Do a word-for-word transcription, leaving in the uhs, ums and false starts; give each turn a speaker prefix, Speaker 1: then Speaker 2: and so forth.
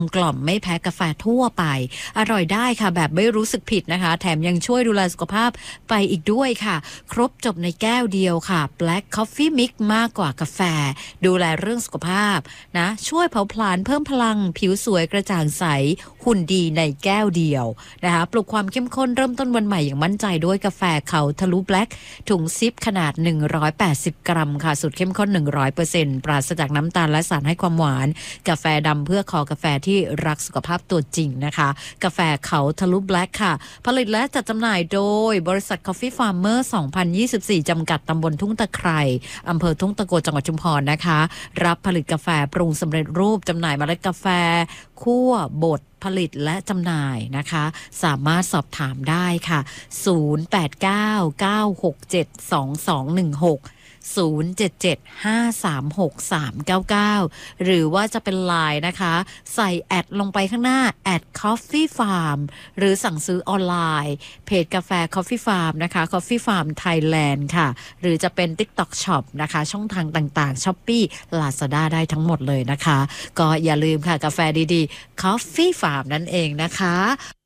Speaker 1: กล่อมไม่แพ้กาแฟทั่วไปอร่อยได้ค่ะแบบไม่รู้สึกผิดนะคะแถมยังช่วยดูแลสุขภาพไปอีกด้วยค่ะครบจบในแก้วเดียวค่ะ Black Coffee Mix มากกว่ากาแฟดูแลเรื่องสุขภาพนะช่วยเผาผลาญเพิ่มพลังผิวสวยกระจ่างใสหุ่นดีในแก้วเดียวนะคะปลุกความเข้มข้นเริ่มต้นวันใหม่อย่างมั่นใจด้วยกาแฟเขาทะลุ Black ถุงซิปขนาดหนึ่งร้อยแปดสิบกรัมค่ะสูตรเข้มข้น หนึ่งร้อยเปอร์เซ็นต์ ปราศจากน้ำตาลและสารให้ความหวานกาแฟดำเพื่อคอกาแฟที่รักสุขภาพตัวจริงนะคะกาแฟเขาทะลุ Black ค่ะผลิตและจัดจำหน่ายโดยบริษัท Coffee Farmer สองพันยี่สิบสี่ จำกัดตำบลทุ่งตะไคร่อำเภอทุ่งตะโกจังหวัดชุมพรนะคะรับผลิตกาแฟปรุงสำเร็จรูปจำหน่ายเมล็ดกาแฟคั่วบดผลิตและจำหน่ายนะคะสามารถสอบถามได้ค่ะศูนย์ แปด เก้า เก้า หก เจ็ด สอง สอง หนึ่ง หกศูนย์ เจ็ด เจ็ด ห้า สาม หก สาม เก้า เก้าหรือว่าจะเป็นไลน์นะคะใส่แอดลงไปข้างหน้าแอด Coffee Farm หรือสั่งซื้อออนไลน์เพจกาแฟ Coffee Farm นะคะ Coffee Farm Thailand ค่ะหรือจะเป็น TikTok Shop นะคะช่องทางต่างๆ Shopee Lazada ได้ทั้งหมดเลยนะคะก็อย่าลืมค่ะกาแฟดีๆ Coffee Farm นั่นเองนะคะ